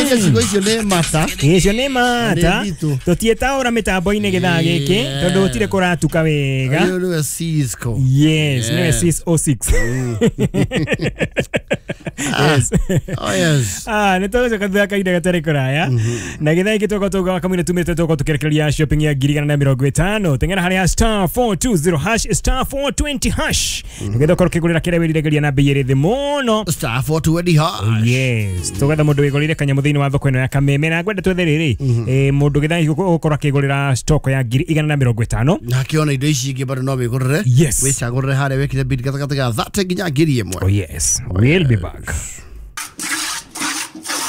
Ega cigo icio nĩ mata. Icio nĩ mata. Tũtietaũra mĩtambo-inĩ gĩthaa gĩkĩ tondũ gũtirĩ kũratuka wega. Ũyũ nĩwe Cisco. Yes, nĩwe Cis 06. Yes. Oh yes. Nĩ tũgũcoka thutha kahinda gatarĩ kũraya. Na gĩthaa gĩkĩ tũgũkorwo kamũira tumĩte tũgũkorwo tũkĩrekereria shopping ya 150. Teng'era harĩa *420# *420#. Nĩgetha ũkorwo ũkĩgũrĩra kĩrĩa wĩriragĩria na bei ĩrĩ thĩ mũno. *420#. Yes. Tũgetha mũndũ wĩgũrĩire kanyamũ thĩinĩ wa thoko ĩno ya Kameme na ngwenda twethe rĩrĩ. Mũndũ gĩthaa gũkorwo akĩgũrĩra stock ya 150. Na kĩona indo ici ingĩ bado no wĩgũrĩre. Yes. Wĩcagũrĩre harĩa wĩkĩre bid gatagatĩ ga 30 nginya 1,000. Oh yes. We'll be back.